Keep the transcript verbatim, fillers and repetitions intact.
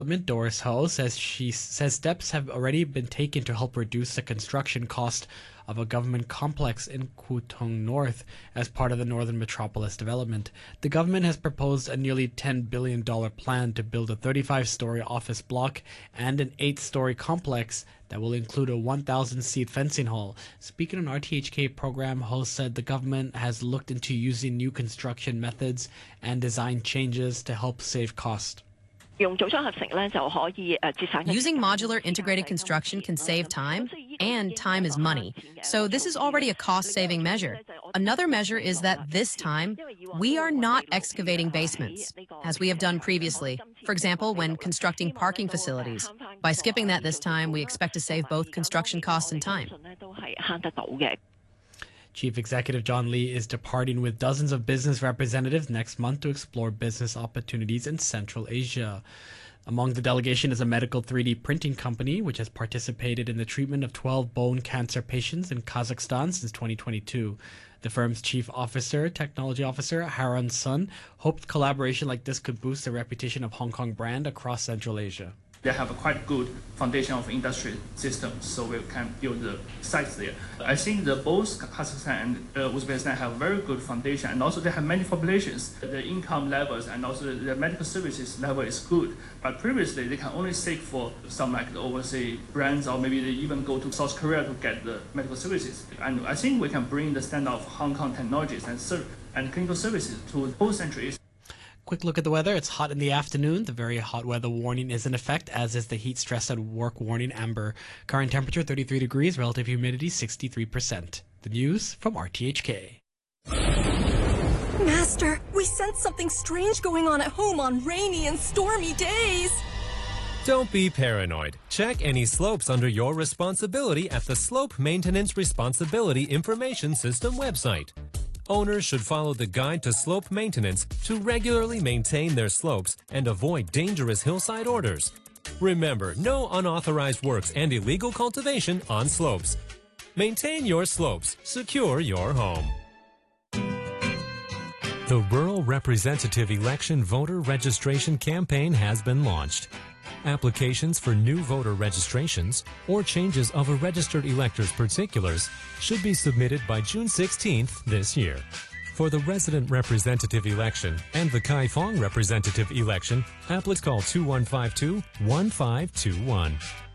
Doris Ho says she says steps have already been taken to help reduce the construction cost of a government complex in Kutong North as part of the Northern Metropolis development. The government has proposed a nearly ten billion dollars plan to build a thirty-five-story office block and an eight-story complex that will include a one thousand seat fencing hall. Speaking on R T H K program, Ho said the government has looked into using new construction methods and design changes to help save cost. Using modular integrated construction can save time, and time is money. So this is already a cost-saving measure. Another measure is that this time, we are not excavating basements, as we have done previously. For example, when constructing parking facilities. By skipping that this time, we expect to save both construction costs and time. Chief Executive John Lee is departing with dozens of business representatives next month to explore business opportunities in Central Asia. Among the delegation is a medical three D printing company which has participated in the treatment of twelve bone cancer patients in Kazakhstan since twenty twenty-two. The firm's chief officer, technology officer, Haran Sun, hoped collaboration like this could boost the reputation of Hong Kong brand across Central Asia. They have a quite good foundation of industry systems, so we can build the sites there. I think that both Kazakhstan and uh, Uzbekistan have very good foundation, and also they have many populations. The income levels and also the medical services level is good. But previously, they can only seek for some like the overseas brands, or maybe they even go to South Korea to get the medical services. And I think we can bring the standard of Hong Kong technologies and and clinical services to both Central Asia. Quick look at the weather. It's hot in the afternoon. The very hot weather warning is in effect, as is the heat stress at work warning amber. Current temperature thirty-three degrees, relative humidity sixty-three percent. The news from R T H K. Master, we sense something strange going on at home on rainy and stormy days. Don't be paranoid. Check any slopes under your responsibility at the Slope Maintenance Responsibility Information System website. Owners should follow the Guide to Slope Maintenance to regularly maintain their slopes and avoid dangerous hillside orders. Remember, no unauthorized works and illegal cultivation on slopes. Maintain your slopes. Secure your home. The Rural Representative Election Voter Registration Campaign has been launched. Applications for new voter registrations or changes of a registered elector's particulars should be submitted by June sixteenth this year. For the resident representative election and the Kaifeng representative election, applicants call two one five two, one five two one.